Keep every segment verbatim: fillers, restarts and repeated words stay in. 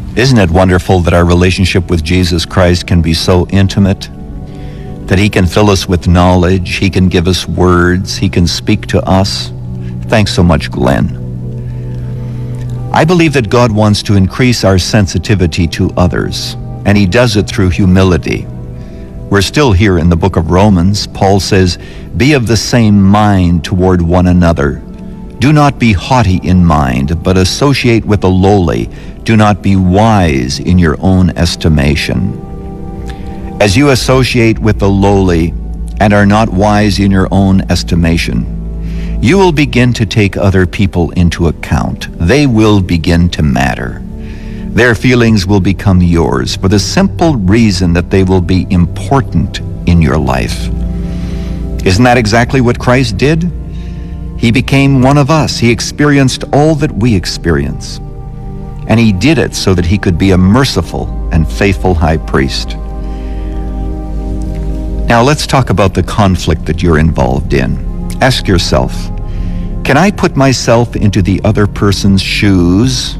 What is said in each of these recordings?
Isn't it wonderful that our relationship with Jesus Christ can be so intimate? That he can fill us with knowledge, he can give us words, he can speak to us. Thanks so much, Glenn. I believe that God wants to increase our sensitivity to others, and he does it through humility. We're still here in the book of Romans. Paul says, "Be of the same mind toward one another. Do not be haughty in mind, but associate with the lowly. Do not be wise in your own estimation." As you associate with the lowly and are not wise in your own estimation, you will begin to take other people into account. They will begin to matter. Their feelings will become yours for the simple reason that they will be important in your life. Isn't that exactly what Christ did? He became one of us. He experienced all that we experience. And he did it so that he could be a merciful and faithful high priest. Now let's talk about the conflict that you're involved in. Ask yourself, can I put myself into the other person's shoes?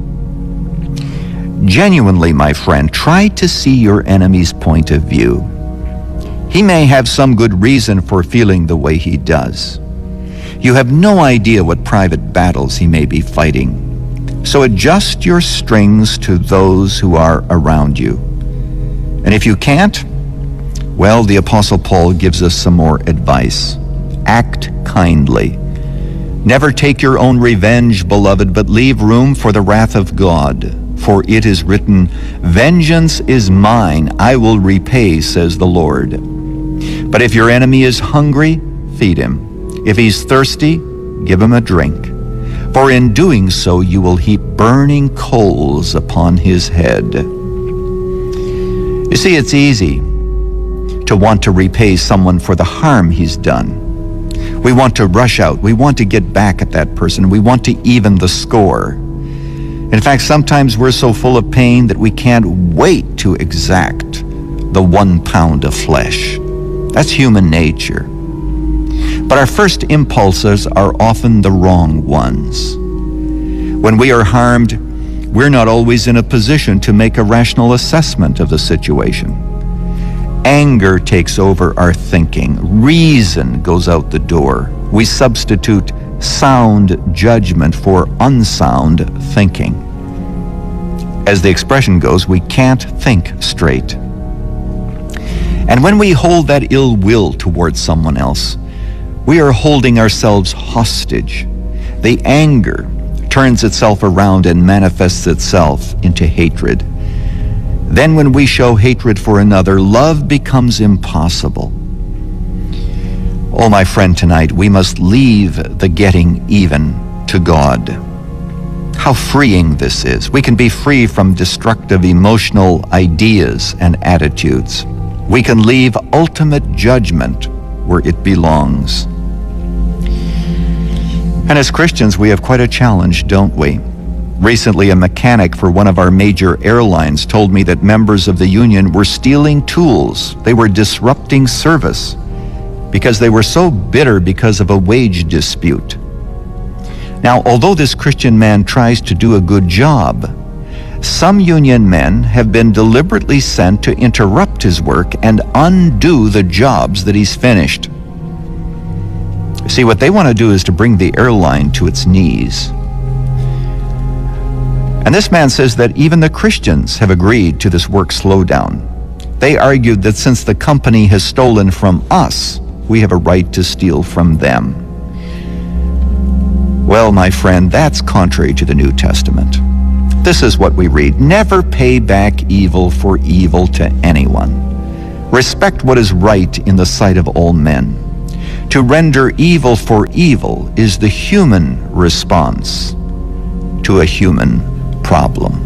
Genuinely, my friend, try to see your enemy's point of view. He may have some good reason for feeling the way he does. You have no idea what private battles he may be fighting. So adjust your strings to those who are around you. And if you can't, well, the Apostle Paul gives us some more advice. Act kindly. Never take your own revenge, beloved, but leave room for the wrath of God. For it is written, "Vengeance is mine, I will repay, says the Lord." But if your enemy is hungry, feed him. If he's thirsty, give him a drink. For in doing so, you will heap burning coals upon his head. You see, it's easy to want to repay someone for the harm he's done. We want to rush out. We want to get back at that person. We want to even the score. In fact, sometimes we're so full of pain that we can't wait to exact the one pound of flesh. That's human nature. But our first impulses are often the wrong ones. When we are harmed, we're not always in a position to make a rational assessment of the situation. Anger takes over our thinking. Reason goes out the door. We substitute sound judgment for unsound thinking. As the expression goes, we can't think straight. And when we hold that ill will towards someone else, we are holding ourselves hostage. The anger turns itself around and manifests itself into hatred. Then when we show hatred for another, love becomes impossible. Oh, my friend, tonight we must leave the getting even to God. How freeing this is. We can be free from destructive emotional ideas and attitudes. We can leave ultimate judgment where it belongs. And as Christians, we have quite a challenge, don't we? Recently, a mechanic for one of our major airlines told me that members of the union were stealing tools. They were disrupting service because they were so bitter because of a wage dispute. Now, although this Christian man tries to do a good job, some union men have been deliberately sent to interrupt his work and undo the jobs that he's finished. See, what they want to do is to bring the airline to its knees. And this man says that even the Christians have agreed to this work slowdown. They argued that since the company has stolen from us, we have a right to steal from them. Well, my friend, that's contrary to the New Testament. This is what we read. Never pay back evil for evil to anyone. Respect what is right in the sight of all men. To render evil for evil is the human response to a human problem.